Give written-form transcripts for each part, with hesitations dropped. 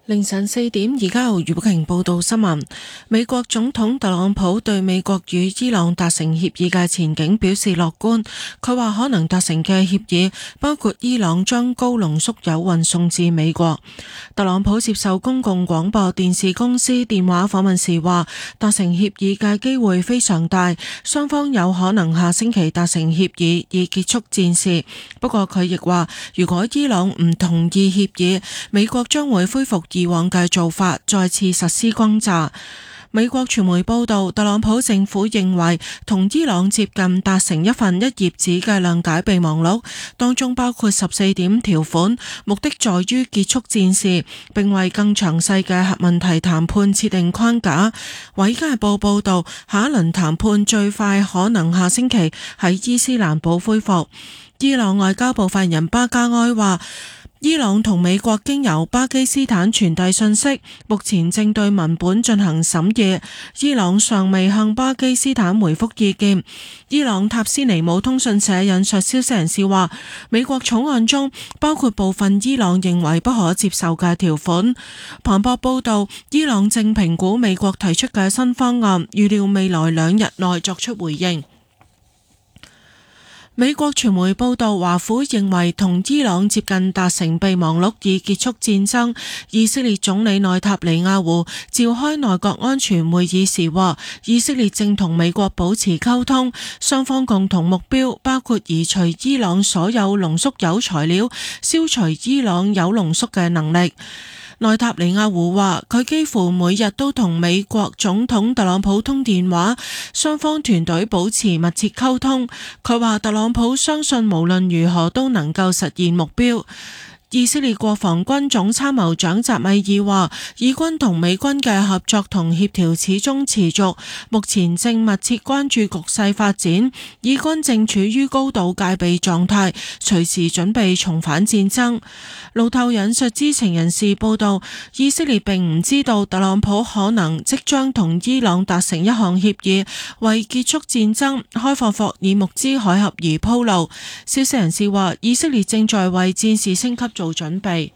凌晨4點，而家由余寶瓊報道新聞。美國總統特朗普對美國與伊朗達成協議嘅前景表示樂觀。佢話可能達成嘅協議包括伊朗將高濃縮鈾運送至美國。特朗普接受公共廣播電視公司電話訪問時話，達成協議嘅機會非常大，雙方有可能下星期達成協議以結束戰事。不過佢亦話，如果伊朗唔同意協議，美國將會恢復以往嘅做法，再次實施轟炸。美國傳媒報道，特朗普政府認為同伊朗接近達成一份1頁紙嘅諒解備忘錄，當中包括14點條款，目的在於結束戰事，並為更詳細嘅核問題談判設定框架。《華爾街日報》報道，下一輪談判最快可能下星期喺伊斯蘭堡恢復。伊朗外交部發言人巴加埃話，伊朗同美國經由巴基斯坦傳遞信息，目前正對文本進行審議。伊朗尚未向巴基斯坦回覆意見。伊朗塔斯尼姆通訊社引述消息人士話，美國草案中包括部分伊朗認為不可接受嘅條款。彭博報道，伊朗正評估美國提出嘅新方案，預料未來2日內作出回應。美國傳媒報道，華府認為同伊朗接近達成備忘錄以結束戰爭。以色列總理內塔尼亞胡召開內閣安全會議時話，以色列正同美國保持溝通，雙方共同目標包括移除伊朗所有濃縮鈾材料，消除伊朗鈾濃縮嘅能力。內塔尼亞胡話，佢幾乎每日都同美國總統特朗普通電話，雙方團隊保持密切溝通。佢話特朗普相信無論如何都能夠實現目標。以色列國防軍總參謀長扎米爾話，以軍同美軍嘅合作同協調始終持續，目前正密切關注局勢發展，以軍正處於高度戒備狀態，隨時準備重返戰爭。路透引述知情人士報道，以色列並唔知道特朗普可能即將同伊朗達成一項協議，為結束戰爭、開放霍爾木茲海峽而鋪路。消息人士話，以色列正在為戰事升級做準備。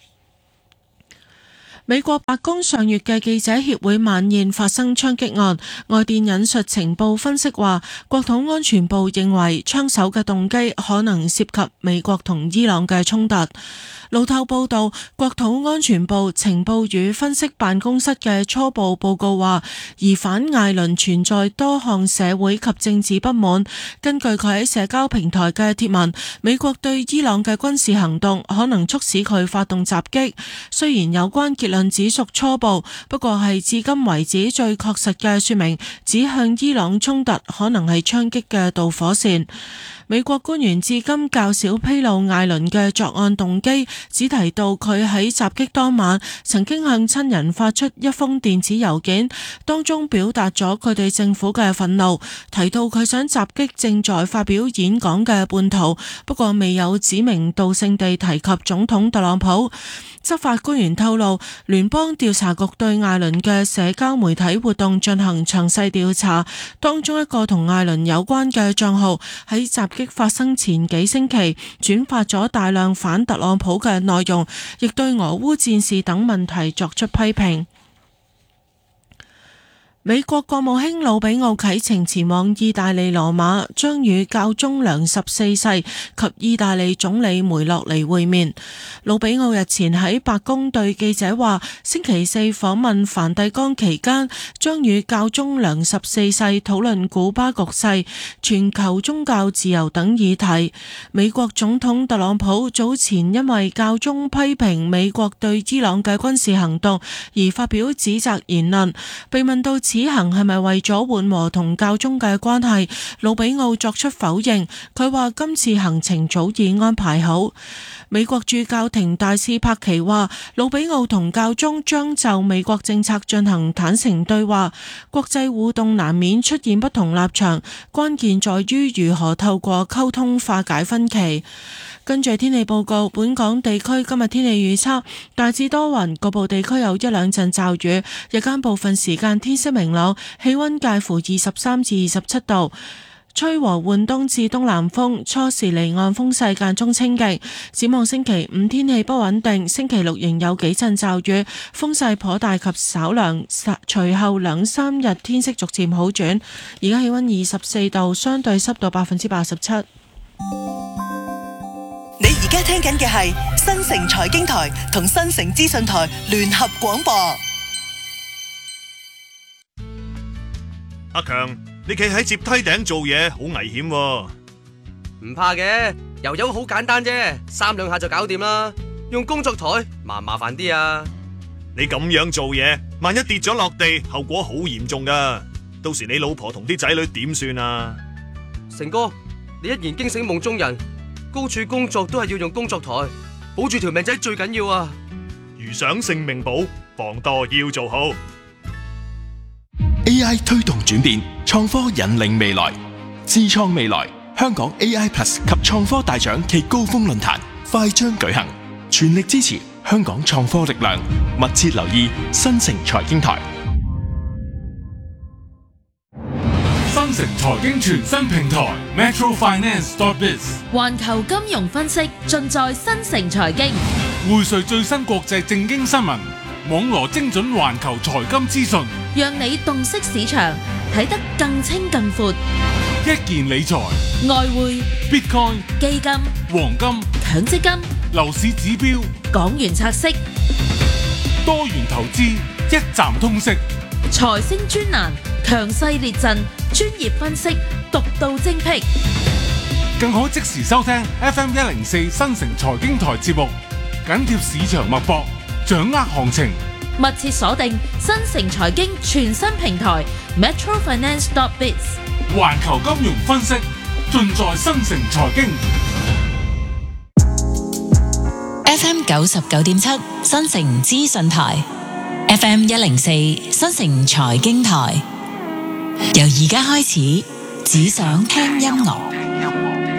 美國白宮上月嘅記者協會晚宴發生槍擊案，外電引述情報分析話，國土安全部認為槍手嘅動機可能涉及美國同伊朗嘅衝突。路透報道，國土安全部情報與分析辦公室嘅初步報告話，疑犯艾倫存在多項社會及政治不滿。根據佢喺社交平台嘅貼文，美國對伊朗嘅軍事行動可能促使佢發動襲擊。雖然有關結論只屬初步，不過係至今為止最確實嘅說明，指向伊朗衝突可能係槍擊嘅導火線。美國官員至今較少披露艾倫嘅作案動機，只提到佢喺襲擊當晚曾經向親人發出一封電子郵件，當中表達咗佢對政府嘅憤怒，提到佢想襲擊正在發表演講嘅叛徒，不過未有指名道姓地提及總統特朗普。執法官員透露，聯邦調查局對艾倫嘅社交媒體活動進行詳細調查，當中一個同艾倫有關嘅賬號喺襲擊發生前幾星期轉發咗大量反特朗普嘅內容，亦對俄烏戰事等問題作出批評。美國國務卿魯比奧啟程前往意大利羅馬，將與教宗良14世及意大利總理梅洛尼會面。魯比奧日前喺白宮對記者話，星期四訪問梵蒂岡期間，將與教宗良14世討論古巴局勢、全球宗教自由等議題。美國總統特朗普早前因為教宗批評美國對伊朗嘅軍事行動而發表指責言論，被問到此行係咪為咗緩和同教宗嘅關係，魯比奧作出否認。佢話今次行程早已安排好。美國駐教廷大使柏奇話，魯比奧同教宗將就美國政策進行坦誠對話，國際互動難免出現不同立場，關鍵在於如何透過溝通化解分歧。跟住天氣報告，本港地區今日天氣預測大致多雲，局部地區有一兩陣驟雨，日間部分時間天色明朗，氣溫介乎23至27度。 吹和緩東至東南風，初時離岸風勢間中清勁。展望星期五天氣不穩定，星期六仍有幾陣驟雨，風勢頗大及稍涼。隨後2-3日天色逐漸好轉。而家氣溫24度，相對濕度87%。 你而家聽緊嘅係新城財經台同新城資訊台聯合廣播。 阿強，你企喺接梯頂做嘢好危險喎。 唔怕嘅，油油好簡單啫，3兩下就搞掂啦。用工作台麻煩啲啊。 你咁樣做嘢，萬一跌咗落地，後果好嚴重噶。到時你老婆同啲仔女點算啊？ 成哥，你一言驚醒夢中人。高處工作都係要用工作台，保住條命仔最緊要啊！ 如想性命保，防墮要做好。 AI 推動轉變，創科引領未來，智創未來。香港 AI Plus 及創科大獎暨高峰論壇快將舉行，全力支持香港創科力量，密切留意新城財經台。 新城財經全新平台 metrofinance.biz， 環球金融分析盡在新城財經， 匯萃最新國際政經新聞，網羅精準環球財金資訊， 讓你洞悉市場，睇得更清更闊。 一件理財、 外匯、 Bitcoin、 基金、 黃金、 強積金、 樓市指標、 港元拆息、 多元投資，一站通識。 財星專欄，強勢列陣，專業分析，獨到精闢， 更可即時收聽 FM104 新城財經台節目，緊貼市場脈搏，掌握行情。 密切鎖定新城財經全新平台 metrofinance.biz， 環球金融分析盡在新城財經。 FM 99.7新城資訊台，FM 104新城財經台。由而家開始，只想聽音樂。